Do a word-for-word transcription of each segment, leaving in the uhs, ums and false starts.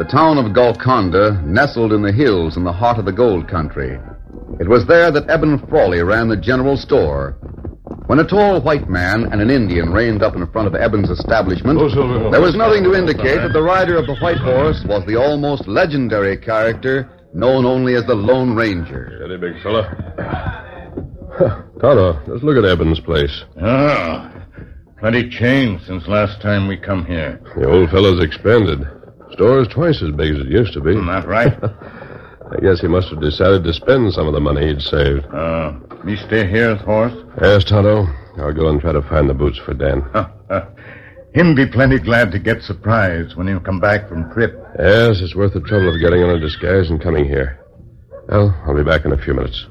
The town of Golconda nestled in the hills in the heart of the gold country. It was there that Eben Frawley ran the general store. When a tall white man and an Indian reined up in front of Eben's establishment, there was nothing to indicate that the rider of the white horse was the almost legendary character known only as the Lone Ranger. Steady, big fella. Tonto, let's look at Eben's place. Oh, plenty changed since last time we come here. The old fellow's expanded. Store's twice as big as it used to be. Isn't that right? I guess he must have decided to spend some of the money he'd saved. Uh, me stay here, horse? Yes, Tonto. I'll go and try to find the boots for Dan. Him be plenty glad to get surprised when he'll come back from trip. Yes, it's worth the trouble of getting on a disguise and coming here. Well, I'll be back in a few minutes.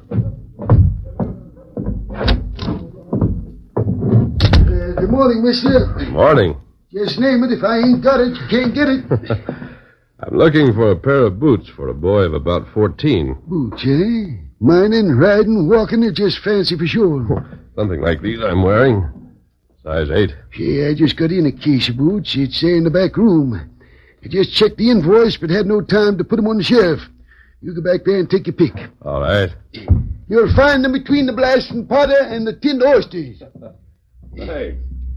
Uh, good morning, mister. Morning. Just name it. If I ain't got it, you can't get it. I'm looking for a pair of boots for a boy of about fourteen. Boots, eh? Mining, riding, walking, they're just fancy for sure. Something like these I'm wearing. Size eight. Yeah, I just got in a case of boots. It's there in the back room. I just checked the invoice, but had no time to put them on the shelf. You go back there and take your pick. All right. You'll find them between the blasting powder and the tinned oysters. Hey.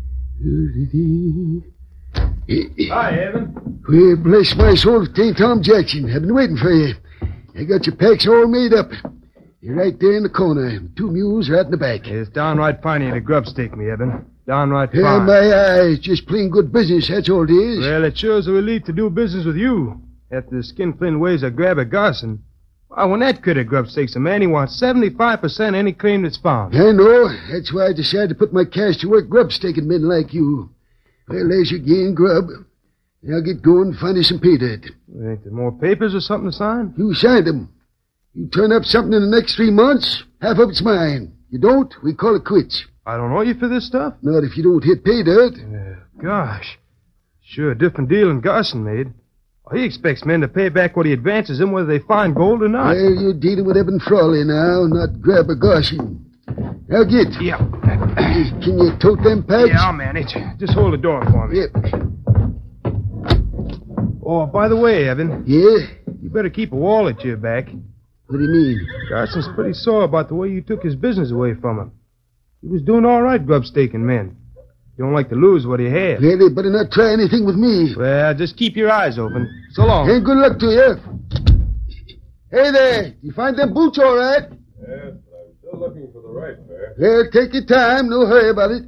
Hi, Evan. Well, bless my soul, it ain't Tom Jackson. I've been waiting for you. I got your packs all made up. You're right there in the corner. Two mules right in the back. It's downright fine to grub stake me, Evan. Downright fine. Yeah, my eyes. Just plain good business, that's all it is. Well, it sure is a relief to do business with you. After the skinflint ways of Grabber Garson. Why, when that critter grub stakes a man, he wants seventy-five percent any claim that's found. I know. That's why I decided to put my cash to work grub staking men like you. Well, there's your gain, grub. Now get going and find you some pay dirt. Ain't there more papers or something to sign? You signed them. You turn up something in the next three months, half of it's mine. You don't, we call it quits. I don't owe you for this stuff? Not if you don't hit pay dirt. Uh, gosh. Sure a different deal than Garson made. Well, he expects men to pay back what he advances them, whether they find gold or not. Well, you're dealing with Eben Frawley now, not Grabber Garson. Now get. Yeah. Can you tote them packs? Yeah, I'll manage. Just hold the door for me. Yep. Oh, by the way, Evan. Yeah? You better keep a wall at your back. What do you mean? Garson's pretty sore about the way you took his business away from him. He was doing all right grub staking men. You don't like to lose what he had. Well, they better not try anything with me. Well, just keep your eyes open. So long. Hey, good luck to you. Hey there, you find them boots all right? Yes, but I'm still looking for the right pair. Well, take your time. No hurry about it.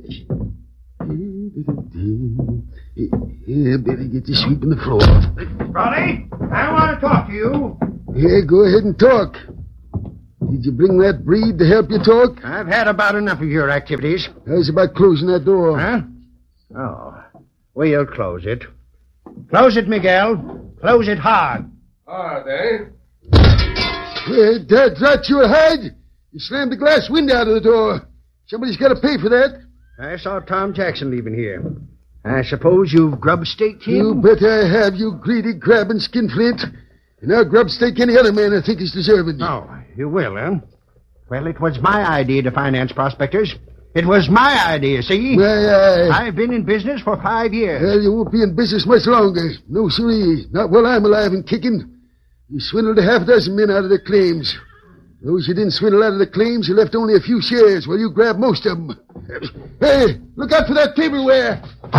Yeah, better get you sweeping the floor. Frawley, I want to talk to you. Yeah, go ahead and talk. Did you bring that breed to help you talk? I've had about enough of your activities. How's about closing that door? Huh? Oh, we'll close it. Close it, Miguel. Close it hard. Hard, eh? Well, Dad, drat your hide. You slammed the glass window out of the door. Somebody's got to pay for that. I saw Tom Jackson leaving here. I suppose you've grub staked him? You bet I have, you greedy, grabbing skinflint. And I'll grub stake any other man I think is deserving. Oh, you will, huh? Well, it was my idea to finance prospectors. It was my idea, see? Well, I... I've been in business for five years. Well, you won't be in business much longer. No, sirree. Not while I'm alive and kicking. You swindled a half dozen men out of their claims. Those you didn't swindle out of the claims, you left only a few shares while you grabbed most of them. Hey, look out for that tableware.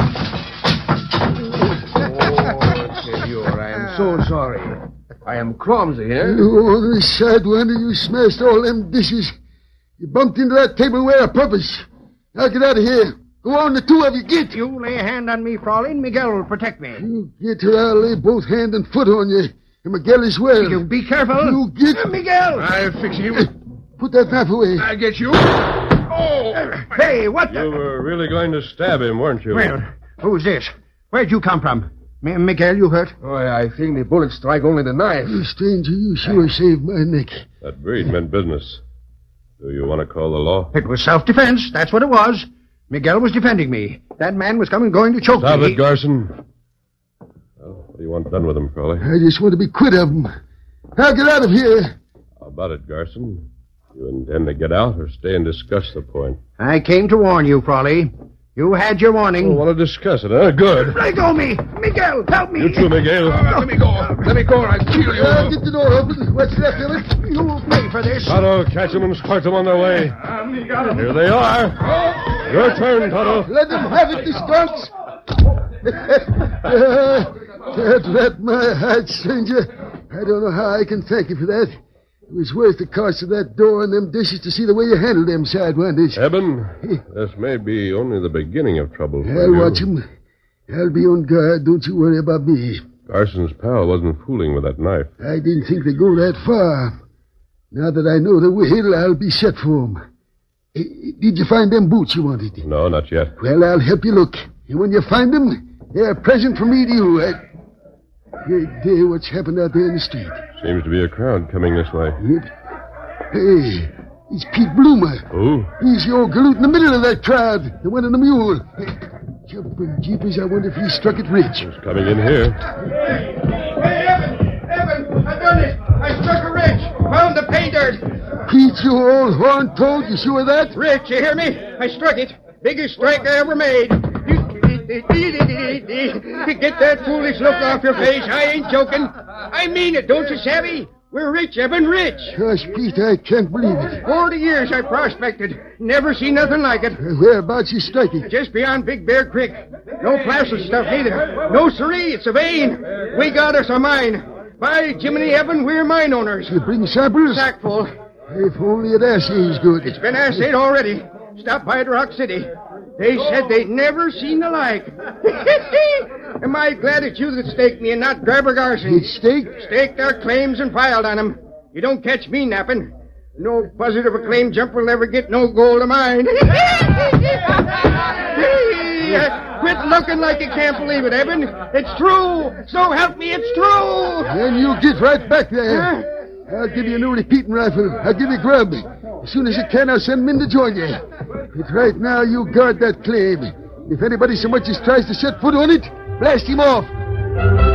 Oh, senor, I am so sorry. I am clumsy, eh? Oh, the sad wonder you smashed all them dishes. You bumped into that tableware on purpose. Now get out of here. Go on, the two of you, get. You lay a hand on me, Frawley, and Miguel will protect me. You get or I'll lay both hand and foot on you. And Miguel as well. You be careful. You get... Uh, Miguel! I'll fix him. Put that knife away. I'll get you. Oh! Uh, hey, what the... You were really going to stab him, weren't you? Well, who's this? Where'd you come from? M- Miguel, you hurt? Oh, I think the bullet strike only the knife. You stranger, you sure saved my neck. That breed meant business. Do you want to call the law? It was self-defense. That's what it was. Miguel was defending me. That man was coming going to choke Stop me. it, Garson. Well, what do you want done with him, Frawley? I just want to be quit of them. Now get out of here. How about it, Garson? You intend to get out or stay and discuss the point? I came to warn you, Frawley. You had your warning. Oh, want to discuss it, huh? Good. Let go me! Miguel, help me! You too, Miguel. Uh, let me go. Let me go or I'll kill you. Uh, get the door open. What's left of it? You'll pay for this. Tonto, catch them and start them on their way. Here they are. Your turn, Tonto. Let them have it, the skunks. uh, that rat my heart, stranger. I don't know how I can thank you for that. It was worth the cost of that door and them dishes to see the way you handled them sidewinders. Eben, this may be only the beginning of trouble for I'll you. watch him. I'll be on guard. Don't you worry about me. Carson's pal wasn't fooling with that knife. I didn't think they'd go that far. Now that I know the way, I'll be set for 'em. Eh, Did you find them boots you wanted? No, not yet. Well, I'll help you look. And when you find them, they're a present from me to you. I... Great day, what's happened out there in the street? Seems to be a crowd coming this way. Yep. Hey, it's Pete Bloomer. Who? He's the old galoot in the middle of that crowd, the one in the mule. Jumping jeepers, I wonder if he struck it rich. He's coming in here. Hey, Evan! Evan, I done it! I struck a rich! Found the pay dirt! Pete, you old horn toad, you sure of that? Rich, you hear me? I struck it. Biggest strike I ever made. Get that foolish look off your face. I ain't joking. I mean it, don't you, savvy? We're rich, Evan, rich. Gosh, Pete, I can't believe it. Forty years I prospected. Never seen nothing like it. Uh, Whereabouts you strike it? Just beyond Big Bear Creek. No placid stuff either. No siree, it's a vein. We got us a mine. By Jiminy Evan, we're mine owners. You bring samples? Sackful. If only it assays good. It's been assayed already. Stopped by at Rock City. They said they'd never seen the like. Am I glad it's you that staked me and not Grabber Garson? It's staked? Staked our claims and filed on them. You don't catch me napping. No buzzard of a claim jumper will ever get no gold of mine. Quit looking like you can't believe it, Evan. It's true. So help me, it's true. Then you get right back there. Huh? I'll give you a new repeating rifle. I'll give you grub. As soon as you can, I'll send men to join you. But right now, you guard that claim. If anybody so much as tries to set foot on it, blast him off.